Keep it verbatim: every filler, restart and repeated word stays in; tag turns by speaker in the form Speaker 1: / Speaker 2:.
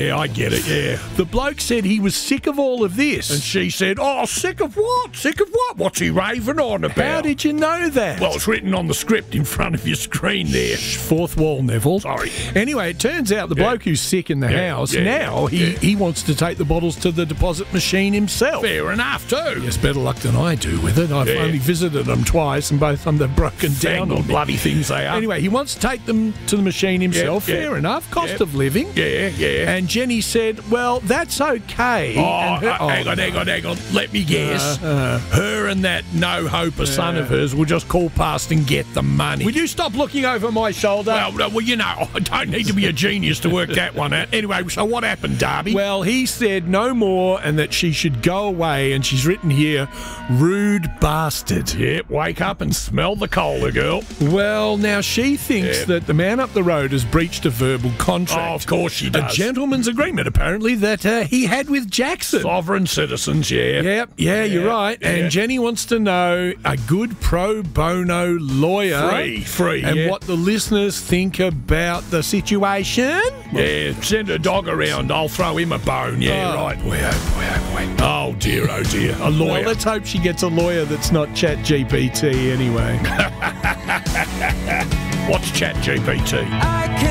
Speaker 1: yeah, I get it, yeah.
Speaker 2: The bloke said he was sick of all of this.
Speaker 1: And she said, oh, sick of what? Sick of what? What's he raving on about?
Speaker 2: How did you know that?
Speaker 1: Well, it's written on the script in front of your screen there.
Speaker 2: Shh, fourth wall, Neville.
Speaker 1: Sorry.
Speaker 2: Anyway, it turns out the
Speaker 1: Yeah.
Speaker 2: bloke who's sick in the
Speaker 1: Yeah,
Speaker 2: house,
Speaker 1: yeah,
Speaker 2: now he,
Speaker 1: yeah.
Speaker 2: he wants to take the bottles to the deposit machine himself.
Speaker 1: Fair enough, too.
Speaker 2: Yes, better luck than I do with it. I've
Speaker 1: Yeah.
Speaker 2: only visited them twice, and both of them they've broken down
Speaker 1: Fangled
Speaker 2: on me.
Speaker 1: bloody things they are.
Speaker 2: Anyway, he wants to take them to the machine himself.
Speaker 1: yeah.
Speaker 2: Fair enough. Cost
Speaker 1: Yeah.
Speaker 2: of living.
Speaker 1: Yeah, yeah.
Speaker 2: And Jenny said, well, that's okay.
Speaker 1: Oh,
Speaker 2: And her-
Speaker 1: uh, hang on, hang on, hang on. Let me guess.
Speaker 2: Uh,
Speaker 1: Her and that no-hoper son of hers will just call past and get the money.
Speaker 2: Would you stop looking over my shoulder?
Speaker 1: Well, no, well, you know, I don't need to be a genius to work that one out. Anyway, so what happened, Darby?
Speaker 2: Well, he said no more and that she should go away, and she's written here, rude bastard.
Speaker 1: Yep, wake up and smell the cola, girl.
Speaker 2: Well, now she thinks
Speaker 1: Yep.
Speaker 2: that the man up the road has breached a verbal contract.
Speaker 1: Oh, of course she
Speaker 2: A
Speaker 1: does.
Speaker 2: gentleman's agreement, apparently, that uh, he had with Jackson.
Speaker 1: Sovereign citizens, yeah.
Speaker 2: Yep, yeah, you're
Speaker 1: Yeah,
Speaker 2: right.
Speaker 1: yeah.
Speaker 2: And Jenny wants to know a good pro bono lawyer.
Speaker 1: Free, free,
Speaker 2: And
Speaker 1: yeah.
Speaker 2: what the listeners think about the situation.
Speaker 1: Yeah, send a dog around. I'll throw him a bone. Yeah,
Speaker 2: Oh,
Speaker 1: right.
Speaker 2: boy, oh, boy, oh, boy.
Speaker 1: Oh, dear, oh, dear. A lawyer.
Speaker 2: Well, let's hope she gets a lawyer that's not Chat G P T anyway.
Speaker 1: What's Chat G P T?
Speaker 3: I can